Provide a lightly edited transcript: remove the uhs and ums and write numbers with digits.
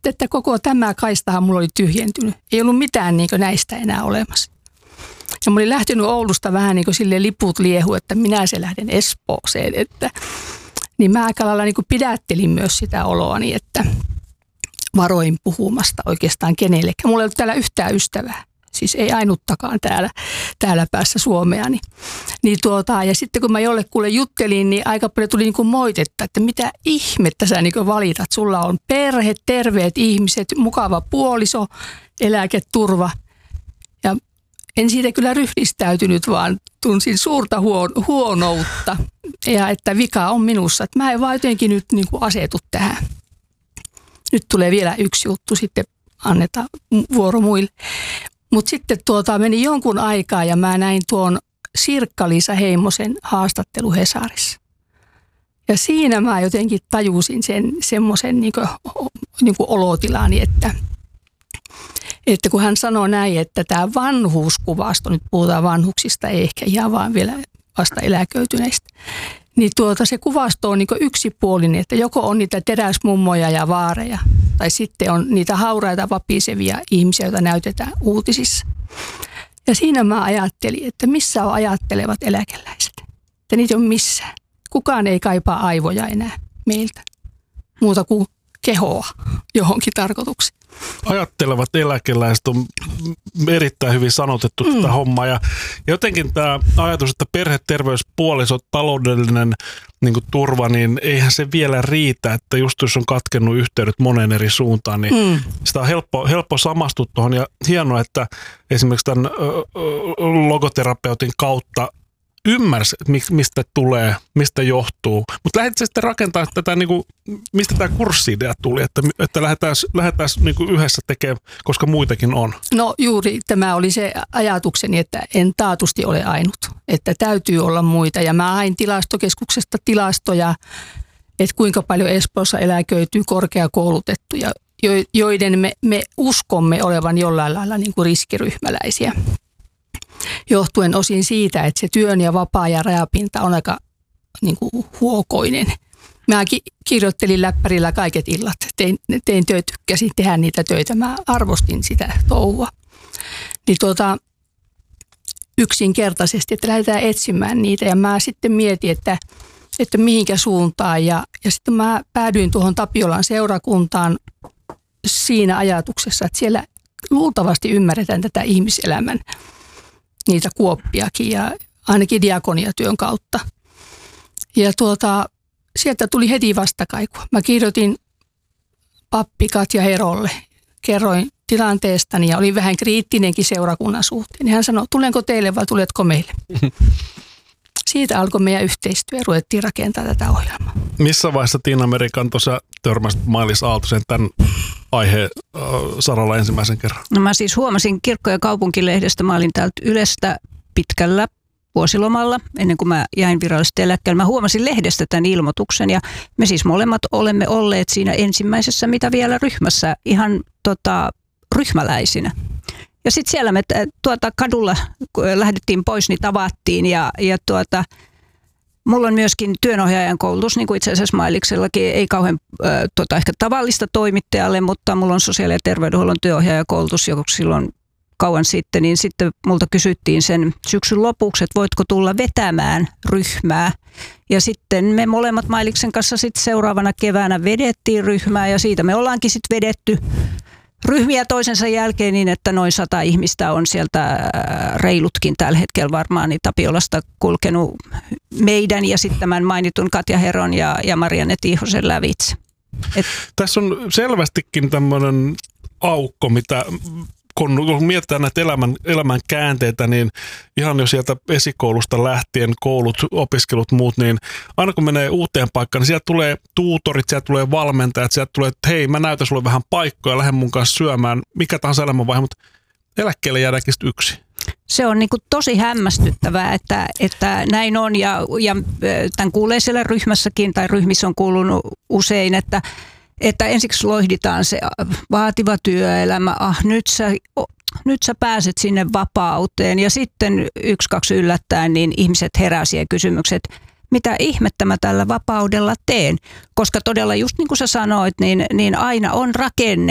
että koko tämä kaistahan mulla oli tyhjentynyt. Ei ollut mitään niin näistä enää olemassa. Ja mä olin lähtenyt Oulusta vähän niin kuin silleen liput liehu, että minä se lähden Espooseen. Niin mä aika lailla niin kuin pidättelin myös sitä oloani, että varoin puhumasta oikeastaan kenellekään. Mulla ei ollut täällä yhtään ystävää. Siis ei ainuttakaan täällä päässä Suomea. Ja sitten kun mä jollekulle juttelin, niin aika paljon tuli niin kuin moitetta, että mitä ihmettä sä niin kuin valitat. Sulla on perhe, terveet ihmiset, mukava puoliso, eläketurva. Ja en siitä kyllä ryhdistäytynyt, vaan tunsin suurta huonoutta. Ja että vika on minussa. Että mä en vaan jotenkin nyt niin kuin asetu tähän. Nyt tulee vielä yksi juttu, sitten annetaan vuoro muille. Mutta sitten meni jonkun aikaa ja mä näin tuon Sirkka-Liisa Heimosen haastattelu Hesarissa. Ja siinä mä jotenkin tajusin semmoisen niinku olotilani, että kun hän sanoi näin, että tämä vanhuuskuvasto, nyt puhutaan vanhuksista, ei ehkä ihan vaan vielä vasta eläköityneistä, niin se kuvasto on niinku yksipuolinen, että joko on niitä teräsmummoja ja vaareja, tai sitten on niitä hauraita vapisevia ihmisiä, joita näytetään uutisissa. Ja siinä mä ajattelin, että missä on ajattelevat eläkeläiset. Että niitä on missään. Kukaan ei kaipaa aivoja enää meiltä, muuta kuin kehoa johonkin tarkoituksiin. Ajattelevat eläkeläiset on erittäin hyvin sanotettu tätä hommaa. Ja jotenkin tämä ajatus, että perhe, terveys, puoliso, taloudellinen niin kuin turva, niin eihän se vielä riitä, että just jos on katkennut yhteydet moneen eri suuntaan, niin sitä on helppo samastua tuohon. Ja hienoa, että esimerkiksi tämän logoterapeutin kautta ymmärsi, mistä tulee, mistä johtuu. Mutta lähditkö sitten rakentamaan tätä, niin kuin, mistä tämä kurssi-idea tuli, että lähdetään niin kuin yhdessä tekemään, koska muitakin on? No juuri tämä oli se ajatukseni, että en taatusti ole ainut, että täytyy olla muita. Ja mä hain tilastokeskuksesta tilastoja, että kuinka paljon Espoossa eläköityy korkeakoulutettuja, joiden me uskomme olevan jollain lailla niin kuin riskiryhmäläisiä. Johtuen osin siitä, että se työn ja vapaa ja rajapinta on aika niin kuin huokoinen. Mä kirjoittelin läppärillä kaiket illat. Tein töitä, tykkäsin tehdä niitä töitä. Mä arvostin sitä touhua. Niin yksinkertaisesti, että lähdetään etsimään niitä. Ja mä sitten mietin, että mihinkä suuntaan. Ja sitten mä päädyin tuohon Tapiolan seurakuntaan siinä ajatuksessa, että siellä luultavasti ymmärretään tätä ihmiselämän niitä kuoppiakin ja ainakin diakoniatyön kautta. Ja sieltä tuli heti vastakaikua. Mä kirjoitin pappi Katja Herolle, kerroin tilanteestani ja olin vähän kriittinenkin seurakunnan suhteen. Hän sanoi, tulenko teille vai tuletko meille? Siitä alkoi meidän yhteistyö ja ruvettiin rakentamaan tätä ohjelmaa. Missä vaiheessa Tiina-Meri tuossa törmäsit Mailis Aaltosen tämän aiheen saralla ensimmäisen kerran? No mä siis huomasin Kirkko- ja kaupunkilehdestä. Mä olin täältä Ylestä pitkällä vuosilomalla ennen kuin mä jäin virallisesti eläkkeelle. Mä huomasin lehdestä tämän ilmoituksen ja me siis molemmat olemme olleet siinä ensimmäisessä mitä vielä ryhmässä ihan ryhmäläisinä. Ja sitten siellä me kadulla, kun lähdettiin pois, niin tavattiin ja mulla on myöskin työnohjaajan koulutus, niin kuin itse asiassa Mailiksellakin, ei kauhean ehkä tavallista toimittajalle, mutta mulla on sosiaali- ja terveydenhuollon työnohjaajakoulutus, joka silloin kauan sitten, niin sitten multa kysyttiin sen syksyn lopuksi, että voitko tulla vetämään ryhmää. Ja sitten me molemmat Mailiksen kanssa sitten seuraavana keväänä vedettiin ryhmää ja siitä me ollaankin sitten vedetty ryhmiä toisensa jälkeen niin, että noin 100 ihmistä on sieltä reilutkin tällä hetkellä varmaan niin Tapiolasta kulkenut meidän ja sitten tämän mainitun Katja Heron ja Marianne Tiihosen lävitse. Tässä on selvästikin tämmöinen aukko, mitä kun mietitään näitä elämän käänteitä, niin ihan jo sieltä esikoulusta lähtien, koulut, opiskelut, muut, niin aina kun menee uuteen paikkaan, niin sieltä tulee tuutorit, sieltä tulee valmentajat, sieltä tulee, että hei, mä näytän sulle vähän paikkoja, lähden mun kanssa syömään, mikä tahansa elämänvaihe, mutta eläkkeelle jäädäänkin yksin. Se on niin kuin tosi hämmästyttävää, että näin on ja tämän kuulee siellä ryhmässäkin tai ryhmissä on kuulunut usein, että ensiksi loihditaan se vaativa työelämä, nyt sä pääset sinne vapauteen ja sitten 1-2 yllättäen niin ihmiset herää siihen kysymykseen, että mitä ihmettä mä tällä vapaudella teen, koska todella just niin kuin sä sanoit, niin aina on rakenne.